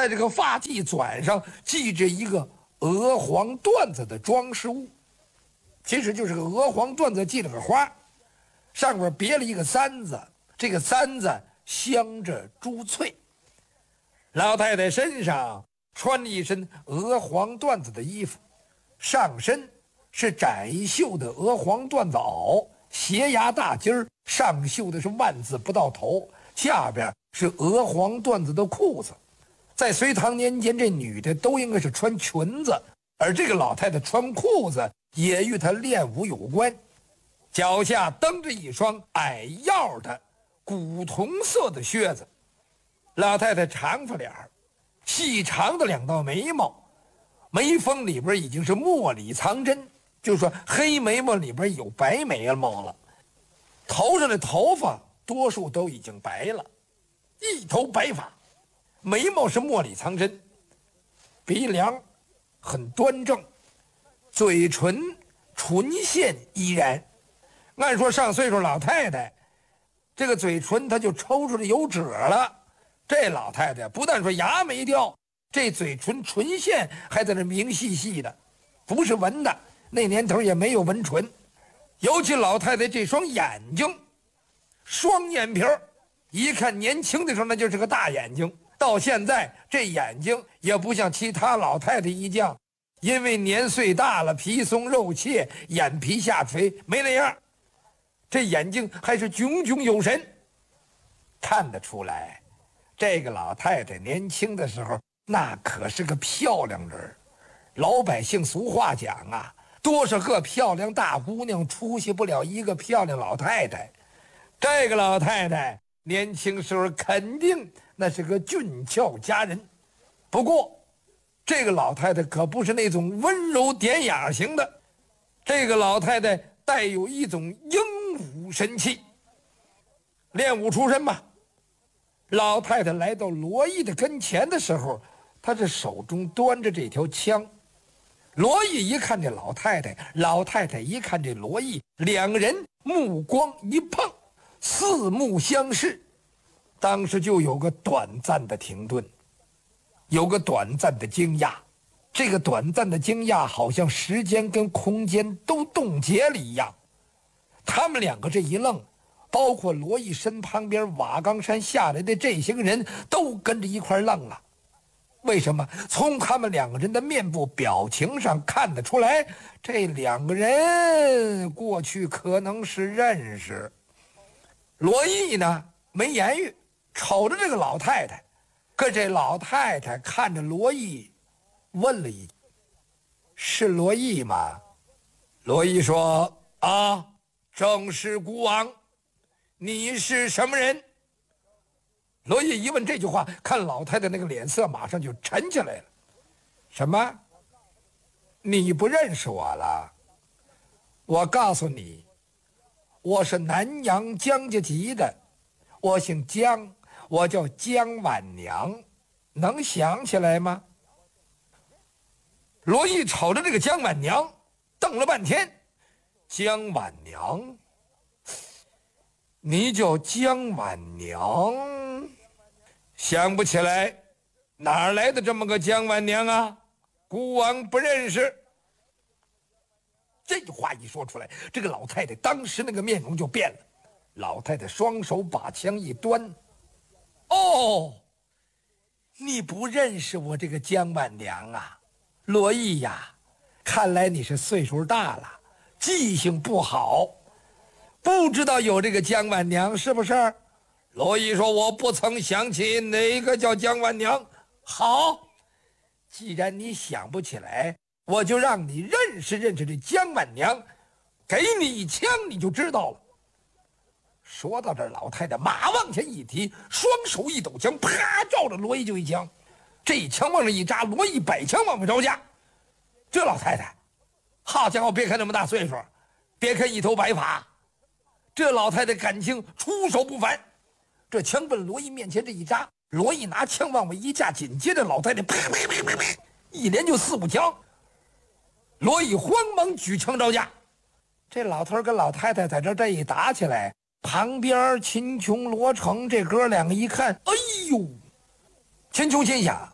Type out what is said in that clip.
在这个发髻转上系着一个鹅黄缎子的装饰物，其实就是个鹅黄缎子系了个花，上面别了一个簪子，这个簪子镶着珠翠。老太太身上穿了一身鹅黄缎子的衣服，上身是窄袖的鹅黄缎子袄，斜牙大襟儿，上绣的是万字不到头，下边是鹅黄缎子的裤子。在隋唐年间，这女的都应该是穿裙子，而这个老太太穿裤子也与她练武有关。脚下蹬着一双矮腰的古铜色的靴子。老太太长发脸儿，细长的两道眉毛，眉峰里边已经是墨里藏针，就是说黑眉毛里边有白眉毛了。头上的头发多数都已经白了，一头白发，眉毛是墨里藏针，鼻梁很端正，嘴唇唇线依然。按说上岁数老太太，这个嘴唇她就抽出来有褶了。这老太太不但说牙没掉，这嘴唇唇线还在那明细细的，不是纹的，那年头也没有纹唇。尤其老太太这双眼睛，双眼皮儿，一看年轻的时候那就是个大眼睛，到现在这眼睛也不像其他老太太一样，因为年岁大了，皮松肉怯，眼皮下垂，没那样。这眼睛还是炯炯有神，看得出来这个老太太年轻的时候那可是个漂亮人。老百姓俗话讲啊，多少个漂亮大姑娘出息不了一个漂亮老太太。这个老太太年轻时候肯定那是个俊俏佳人，不过这个老太太可不是那种温柔典雅型的，这个老太太带有一种英武神气。练武出身嘛，老太太来到罗毅的跟前的时候，她这手中端着这条枪。罗毅一看这老太太，老太太一看这罗毅，两人目光一碰，四目相视，当时就有个短暂的停顿，有个短暂的惊讶。这个短暂的惊讶好像时间跟空间都冻结了一样。他们两个这一愣，包括罗毅身旁边瓦岗山下来的这些个人都跟着一块愣了。为什么？从他们两个人的面部表情上看得出来，这两个人过去可能是认识。罗毅呢没言语，瞅着这个老太太，可这老太太看着罗毅问了一句：“是罗毅吗？”罗毅说：“啊，正是孤王。你是什么人？”罗毅一问这句话，看老太太那个脸色马上就沉下来了。什么？你不认识我了？我告诉你，我是南阳江家籍的，我姓江，我叫江婉娘，能想起来吗？罗毅瞅着这个江婉娘瞪了半天。江婉娘？你叫江婉娘？想不起来，哪儿来的这么个江婉娘啊？孤王不认识。这句话一说出来，这个老太太当时那个面容就变了。老太太双手把枪一端：“哦，你不认识我这个江婉娘啊？罗毅呀，看来你是岁数大了，记性不好，不知道有这个江婉娘是不是？”罗毅说：“我不曾想起哪个叫江婉娘。”好，既然你想不起来，我就让你认识认识这江婉娘，给你一枪你就知道了。说到这儿，老太太马往前一提，双手一抖枪，啪，照着罗毅就一枪。这一枪往上一扎，罗毅摆枪往回招架。这老太太，好家伙，别看那么大岁数，别看一头白发，这老太太感情出手不凡。这枪奔罗毅面前这一扎，罗毅拿枪往外一架，紧接着老太太啪啪啪啪啪，一连就4、5枪。罗毅慌忙举枪招架。这老头跟老太太在这一打起来，旁边秦琼、罗成这哥两个一看，哎呦！秦琼心想，